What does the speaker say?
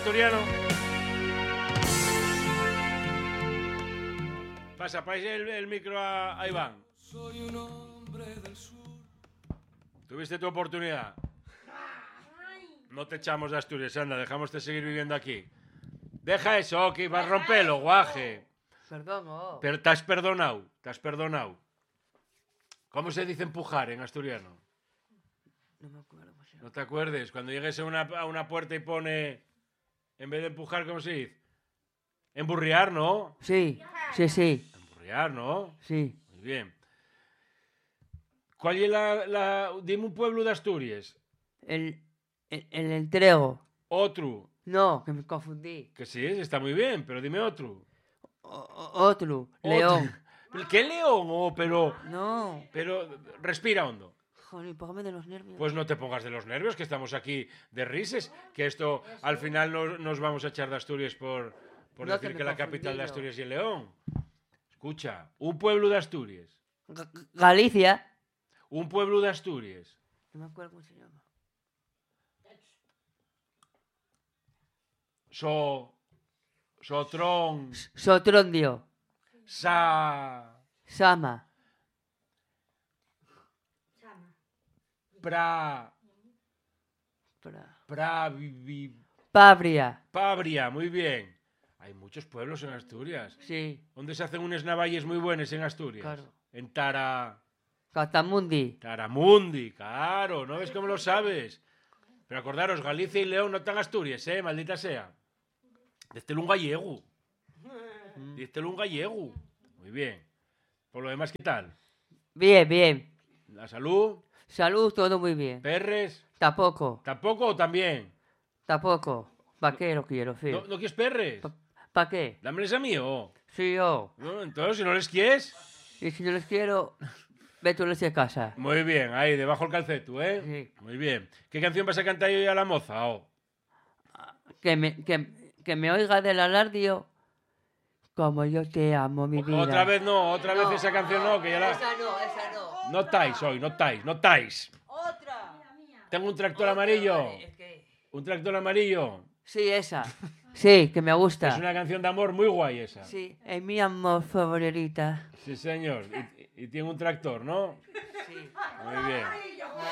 asturiano. Pasa el micro a Iván. Soy un hombre del sur. Tuviste tu oportunidad. No te echamos de Asturias, anda, dejamos de seguir viviendo aquí. Deja eso, que vas a romperlo, guaje. Perdón, oh. Pero te has perdonado, te has perdonado. ¿Cómo se dice empujar en asturiano? No me acuerdo cómo se llama. ¿No te acuerdes? Cuando llegues a una puerta y pone, en vez de empujar, ¿cómo se dice? Emburriar, ¿no? Sí, sí, sí, Emburriar, ¿no? sí. Muy bien. ¿Cuál es dime un pueblo de Asturias? El entrego. Otro. No, que me confundí. Que sí, está muy bien, pero dime otro. Otro, León. ¿Qué león? Oh, pero No. respira hondo. Joder, póngame de los nervios. Pues no te pongas de los nervios, que estamos aquí de rises, que esto al final nos vamos a echar de Asturias por No, decir que que me la capital de confundí, Asturias y el León. Escucha, un pueblo de Asturias. Galicia. Un pueblo de Asturias. No me acuerdo cómo se llama. Sotrón. Sotrondio. Sama. Pabria, muy bien. Hay muchos pueblos en Asturias. Sí. ¿Dónde se hacen unos navalles muy buenos en Asturias? Claro. En Catamundi. Taramundi, claro. ¿No ves cómo lo sabes? Pero acordaros, Galicia y León no están Asturias, maldita sea. Dístelo un gallego. Dístelo un gallego. Muy bien. Por lo demás, ¿qué tal? Bien, bien. ¿La salud? Salud, todo muy bien. ¿Perres? Tampoco. ¿Tampoco o también? Tampoco. ¿Para qué lo quiero, Phil? ¿No quieres perres? ¿Para qué? Dámeles a mí, oh. Sí, yo. No, entonces, si no les quieres... Y si no les quiero, vete a casa. Muy bien, ahí, debajo el calceto, ¿eh? Sí. Muy bien. ¿Qué canción vas a cantar hoy a la moza, oh? Que me oiga del alardio como yo te amo, mi vida. Otra vez vez esa canción no, que ya la... Esa no. No estáis hoy, no estáis. Otra. Tengo un tractor amarillo. Vale, es que... Un tractor amarillo. Sí, esa. Sí, que me gusta. Es una canción de amor muy guay esa. Sí, es mi amor favorita. Sí, señor. Y tiene un tractor, ¿no? Sí. Muy bien.